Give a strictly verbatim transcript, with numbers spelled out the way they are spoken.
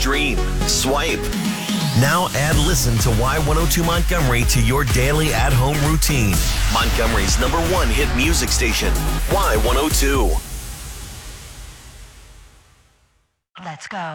stream, swipe. Now add Listen to Y one oh two Montgomery to your daily at-home routine. Montgomery's number one hit music station, Y one oh two. Let's go.